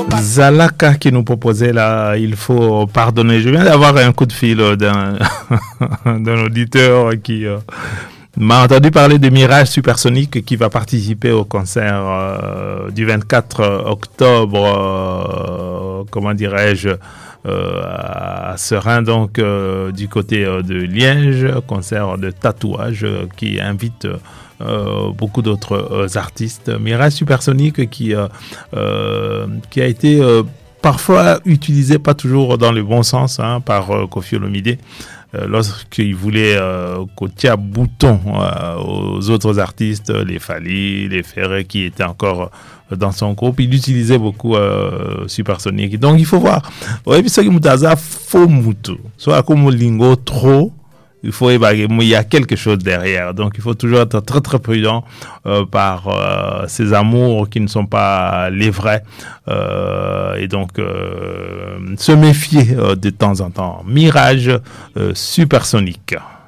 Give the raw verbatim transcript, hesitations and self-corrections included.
Zalaka qui nous proposait là, il faut pardonner. Je viens d'avoir un coup de fil d'un, d'un auditeur qui euh, m'a entendu parler de Mirage Supersonique qui va participer au concert euh, du vingt-quatre octobre, euh, comment dirais-je, euh, à Serein, donc euh, du côté euh, de Liège, concert de tatouage euh, qui invite euh, beaucoup d'autres euh, artistes. Mirage Supersonique qui, euh, euh, qui a été euh, parfois utilisé, pas toujours dans le bon sens, hein, par euh, Koffi Olomide. Euh, lorsqu'il voulait euh, côté à bouton euh, aux autres artistes, les Fally, les Ferré qui étaient encore euh, dans son groupe, il utilisait beaucoup euh, Supersonique. Donc il faut voir. Ouais, puis ça qui mutaza faux mutu. Soit comme lingo trop, il faut évaluer. Il y a quelque chose derrière. Donc il faut toujours être très très prudent euh, par euh, ces amours qui ne sont pas les vrais. Euh, et donc euh, se méfier euh, de temps en temps. Mirage euh, Supersonique.